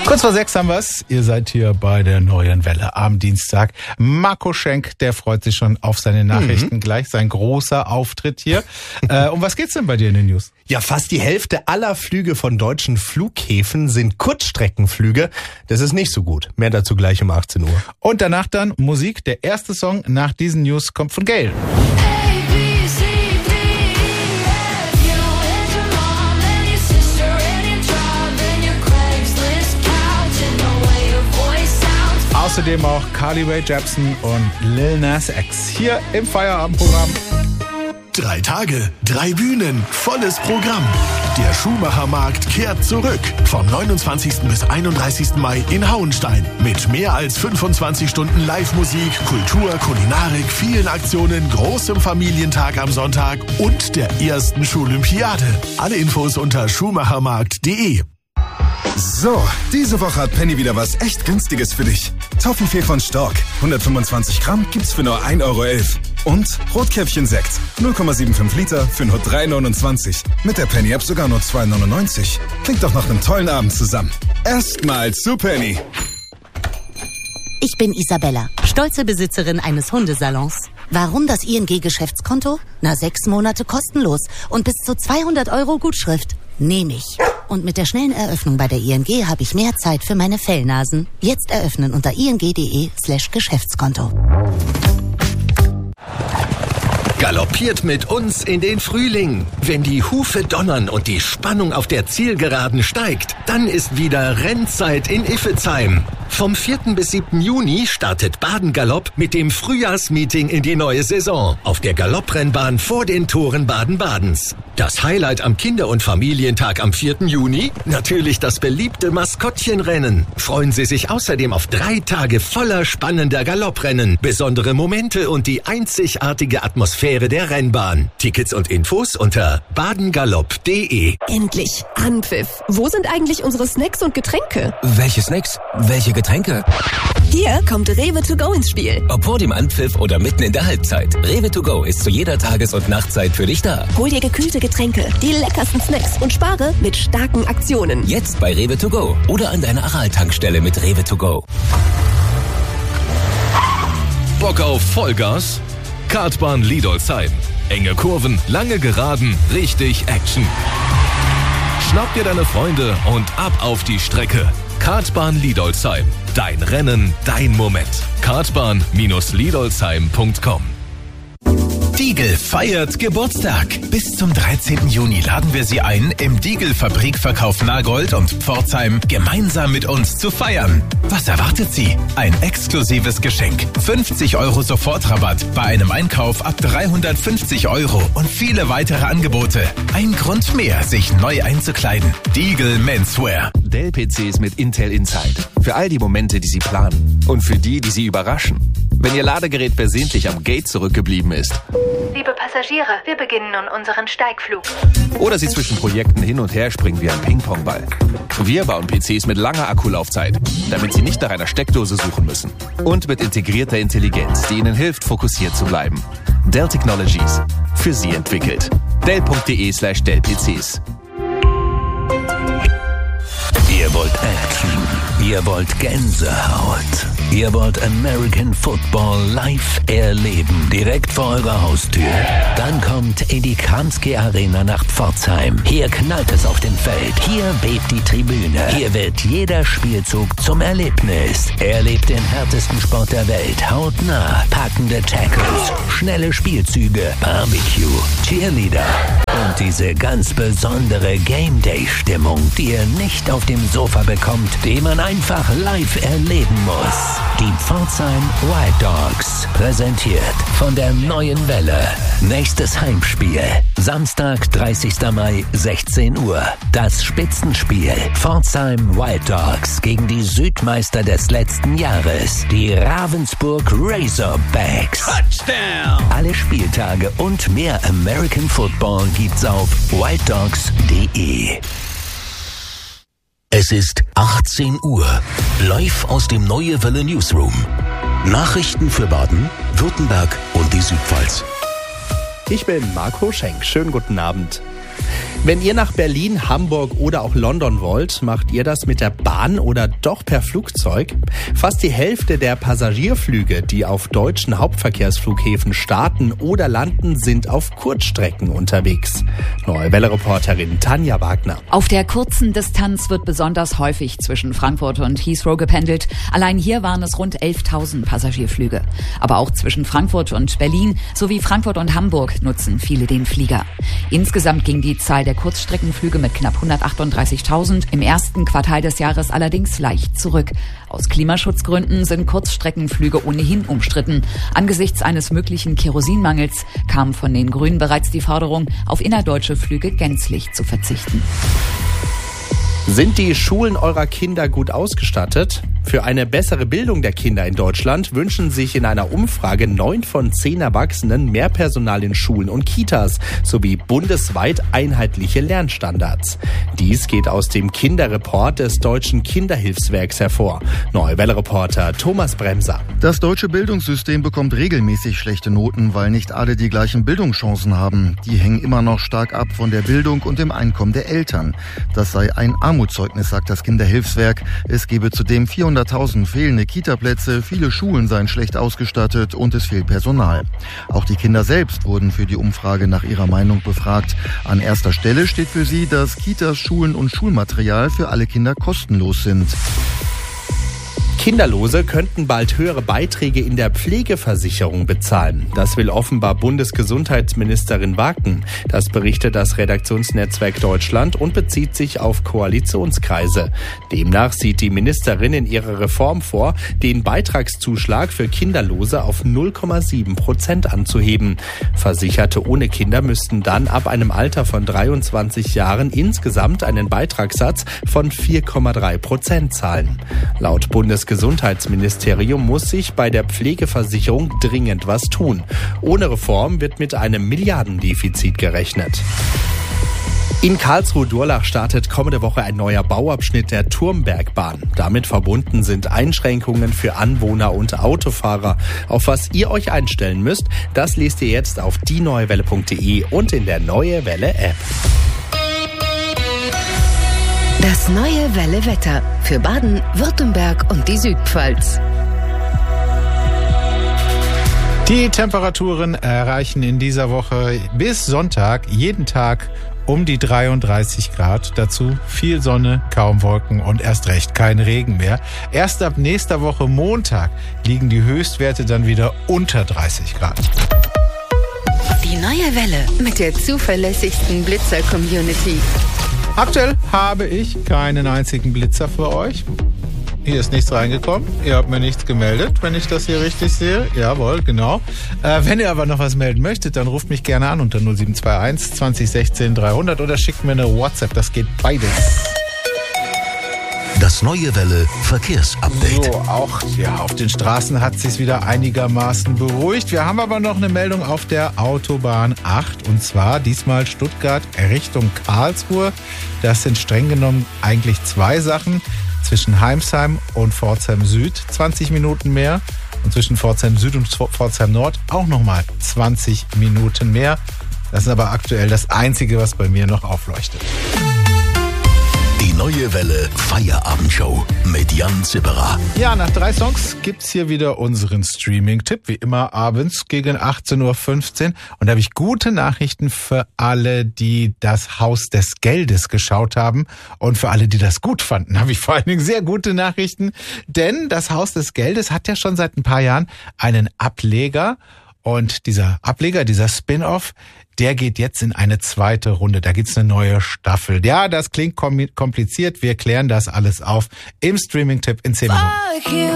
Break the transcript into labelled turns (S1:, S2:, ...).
S1: Kurz vor 6 haben wir's. Ihr seid hier bei der Neuen Welle am Dienstag. Marco Schenk, der freut sich schon auf seine Nachrichten gleich. Sein großer Auftritt hier. Um was geht's denn bei dir in den News?
S2: Ja, fast die Hälfte aller Flüge von deutschen Flughäfen sind Kurzstreckenflüge. Das ist nicht so gut. Mehr dazu gleich um 18 Uhr.
S1: Und danach dann Musik. Der erste Song nach diesen News kommt von Gail. Außerdem auch Carly Rae Jepsen und Lil Nas X hier im Feierabendprogramm.
S3: 3 Tage, 3 Bühnen, volles Programm. Der Schuhmachermarkt kehrt zurück. Vom 29. bis 31. Mai in Hauenstein. Mit mehr als 25 Stunden Live-Musik, Kultur, Kulinarik, vielen Aktionen, großem Familientag am Sonntag und der ersten Schulympiade. Alle Infos unter schuhmachermarkt.de.
S4: So, diese Woche hat Penny wieder was echt Günstiges für dich. Toffifee von Stork, 125 Gramm gibt's für nur 1,11 €. Und Rotkäppchen-Sekt, 0,75 Liter für nur 3,29 €. Mit der Penny-App sogar nur 2,99 €. Klingt doch nach einem tollen Abend zusammen. Erstmals zu Penny.
S5: Ich bin Isabella, stolze Besitzerin eines Hundesalons. Warum das ING-Geschäftskonto? 6 Monate kostenlos und bis zu 200 € Gutschrift. Nehme ich. Und mit der schnellen Eröffnung bei der ING habe ich mehr Zeit für meine Fellnasen. Jetzt eröffnen unter ing.de/Geschäftskonto.
S6: Galoppiert mit uns in den Frühling. Wenn die Hufe donnern und die Spannung auf der Zielgeraden steigt, dann ist wieder Rennzeit in Iffezheim. Vom 4. bis 7. Juni startet Baden-Galopp mit dem Frühjahrsmeeting in die neue Saison auf der Galopprennbahn vor den Toren Baden-Badens. Das Highlight am Kinder- und Familientag am 4. Juni? Natürlich das beliebte Maskottchenrennen. Freuen Sie sich außerdem auf 3 Tage voller spannender Galopprennen, besondere Momente und die einzigartige Atmosphäre der Rennbahn. Tickets und Infos unter badengalopp.de.
S7: Endlich Anpfiff. Wo sind eigentlich unsere Snacks und Getränke?
S8: Welche Snacks? Welche Getränke?
S7: Hier kommt Rewe to go ins Spiel.
S8: Ob vor dem Anpfiff oder mitten in der Halbzeit. Rewe to go ist zu jeder Tages- und Nachtzeit für dich da.
S7: Hol dir gekühlte Getränke, die leckersten Snacks und spare mit starken Aktionen.
S8: Jetzt bei Rewe to go oder an deiner Aral-Tankstelle mit Rewe to go.
S9: Bock auf Vollgas? Kartbahn Lidolsheim. Enge Kurven, lange Geraden, richtig Action. Schnapp dir deine Freunde und ab auf die Strecke. Kartbahn Lidolsheim. Dein Rennen, dein Moment. Kartbahn-lidolsheim.com.
S10: Diegel feiert Geburtstag. Bis zum 13. Juni laden wir Sie ein, im Diegel-Fabrikverkauf Nagold und Pforzheim gemeinsam mit uns zu feiern. Was erwartet Sie? Ein exklusives Geschenk. 50 € Sofortrabatt bei einem Einkauf ab 350 € und viele weitere Angebote. Ein Grund mehr, sich neu einzukleiden. Diegel Menswear.
S11: Dell-PCs mit Intel Inside. Für all die Momente, die Sie planen. Und für die Sie überraschen. Wenn Ihr Ladegerät versehentlich am Gate zurückgeblieben ist.
S12: Liebe Passagiere, wir beginnen nun unseren Steigflug.
S11: Oder Sie zwischen Projekten hin und her springen wie ein Ping-Pong-Ball. Wir bauen PCs mit langer Akkulaufzeit, damit Sie nicht nach einer Steckdose suchen müssen. Und mit integrierter Intelligenz, die Ihnen hilft, fokussiert zu bleiben. Dell Technologies. Für Sie entwickelt. Dell.de/Dell-PCs.
S13: Ihr wollt Action. Ihr wollt Gänsehaut. Ihr wollt American Football live erleben. Direkt vor eurer Haustür. Dann kommt in die Kranzke Arena nach Pforzheim. Hier knallt es auf dem Feld. Hier bebt die Tribüne. Hier wird jeder Spielzug zum Erlebnis. Erlebt den härtesten Sport der Welt. Hautnah. Packende Tackles. Schnelle Spielzüge. Barbecue. Cheerleader. Und diese ganz besondere Game-Day-Stimmung, die ihr nicht auf dem Sofa bekommt, die man einfach live erleben muss. Die Pforzheim Wild Dogs, präsentiert von der Neuen Welle. Nächstes Heimspiel, Samstag, 30. Mai, 16 Uhr. Das Spitzenspiel, Pforzheim Wild Dogs gegen die Südmeister des letzten Jahres, die Ravensburg Razorbacks. Touchdown! Alle Spieltage und mehr American Football gibt's auf wilddogs.de.
S14: Es ist 18 Uhr. Live aus dem Neue Welle Newsroom. Nachrichten für Baden, Württemberg und die Südpfalz.
S2: Ich bin Marco Schenk. Schönen guten Abend. Wenn ihr nach Berlin, Hamburg oder auch London wollt, macht ihr das mit der Bahn oder doch per Flugzeug? Fast die Hälfte der Passagierflüge, die auf deutschen Hauptverkehrsflughäfen starten oder landen, sind auf Kurzstrecken unterwegs. Neue Welle-Reporterin Tanja Wagner.
S15: Auf der kurzen Distanz wird besonders häufig zwischen Frankfurt und Heathrow gependelt. Allein hier waren es rund 11.000 Passagierflüge. Aber auch zwischen Frankfurt und Berlin sowie Frankfurt und Hamburg nutzen viele den Flieger. Insgesamt ging die Zahl der Kurzstreckenflüge mit knapp 138.000 im ersten Quartal des Jahres allerdings leicht zurück. Aus Klimaschutzgründen sind Kurzstreckenflüge ohnehin umstritten. Angesichts eines möglichen Kerosinmangels kam von den Grünen bereits die Forderung, auf innerdeutsche Flüge gänzlich zu verzichten.
S2: Sind die Schulen eurer Kinder gut ausgestattet? Für eine bessere Bildung der Kinder in Deutschland wünschen sich in einer Umfrage 9 von 10 Erwachsenen mehr Personal in Schulen und Kitas sowie bundesweit einheitliche Lernstandards. Dies geht aus dem Kinderreport des Deutschen Kinderhilfswerks hervor. Neue Welle-Reporter Thomas Bremser.
S16: Das deutsche Bildungssystem bekommt regelmäßig schlechte Noten, weil nicht alle die gleichen Bildungschancen haben. Die hängen immer noch stark ab von der Bildung und dem Einkommen der Eltern. Das sei ein Armutszeugnis, sagt das Kinderhilfswerk. Es gebe zudem 400.000 fehlende Kita-Plätze, viele Schulen seien schlecht ausgestattet und es fehlt Personal. Auch die Kinder selbst wurden für die Umfrage nach ihrer Meinung befragt. An erster Stelle steht für sie, dass Kitas, Schulen und Schulmaterial für alle Kinder kostenlos sind.
S2: Kinderlose könnten bald höhere Beiträge in der Pflegeversicherung bezahlen. Das will offenbar Bundesgesundheitsministerin Wagen. Das berichtet das Redaktionsnetzwerk Deutschland und bezieht sich auf Koalitionskreise. Demnach sieht die Ministerin in ihrer Reform vor, den Beitragszuschlag für Kinderlose auf 0,7% anzuheben. Versicherte ohne Kinder müssten dann ab einem Alter von 23 Jahren insgesamt einen Beitragssatz von 4,3% zahlen. Laut Bundesgesundheitsministerium muss sich bei der Pflegeversicherung dringend was tun. Ohne Reform wird mit einem Milliardendefizit gerechnet. In Karlsruhe-Durlach startet kommende Woche ein neuer Bauabschnitt der Turmbergbahn. Damit verbunden sind Einschränkungen für Anwohner und Autofahrer. Auf was ihr euch einstellen müsst, das lest ihr jetzt auf dieneuewelle.de und in der Neue Welle App.
S17: Das Neue Welle Wetter für Baden, Württemberg und die Südpfalz.
S1: Die Temperaturen erreichen in dieser Woche bis Sonntag jeden Tag um die 33 Grad. Dazu viel Sonne, kaum Wolken und erst recht kein Regen mehr. Erst ab nächster Woche Montag liegen die Höchstwerte dann wieder unter 30 Grad.
S17: Die Neue Welle mit der zuverlässigsten Blitzer-Community.
S1: Aktuell habe ich keinen einzigen Blitzer für euch. Hier ist nichts reingekommen. Ihr habt mir nichts gemeldet, wenn ich das hier richtig sehe. Jawohl, genau. Wenn ihr aber noch was melden möchtet, dann ruft mich gerne an unter 0721 20 16 300 oder schickt mir eine WhatsApp. Das geht beides.
S14: Das Neue Welle Verkehrsupdate.
S1: So, auch ja, auf den Straßen hat es sich wieder einigermaßen beruhigt. Wir haben aber noch eine Meldung auf der Autobahn 8 und zwar diesmal Stuttgart Richtung Karlsruhe. Das sind streng genommen eigentlich zwei Sachen. Zwischen Heimsheim und Pforzheim Süd 20 Minuten mehr und zwischen Pforzheim Süd und Pforzheim Nord auch nochmal 20 Minuten mehr. Das ist aber aktuell das Einzige, was bei mir noch aufleuchtet.
S14: Die Neue Welle Feierabendshow mit Jan Zipperer.
S1: Ja, nach 3 Songs gibt's hier wieder unseren Streaming-Tipp, wie immer abends gegen 18.15 Uhr. Und da habe ich gute Nachrichten für alle, die das Haus des Geldes geschaut haben. Und für alle, die das gut fanden, habe ich vor allen Dingen sehr gute Nachrichten. Denn das Haus des Geldes hat ja schon seit ein paar Jahren einen Ableger. Und dieser Ableger, dieser Spin-off, der geht jetzt in eine zweite Runde. Da gibt's eine neue Staffel. Ja, das klingt kompliziert. Wir klären das alles auf im Streaming-Tipp in 10 Minuten.